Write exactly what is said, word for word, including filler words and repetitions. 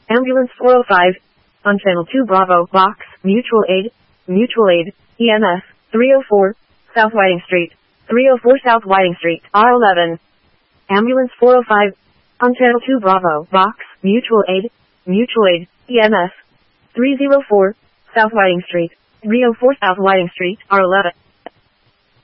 Ambulance four oh five. On Channel two Bravo, Box, Mutual Aid, Mutual Aid, E M S, three oh four, South Whiting Street, three oh four South Whiting Street, R eleven. Ambulance four oh five. On Channel two Bravo, Box, Mutual Aid, Mutual Aid, E M S, three oh four, South Whiting Street, three oh four South Whiting Street, R eleven.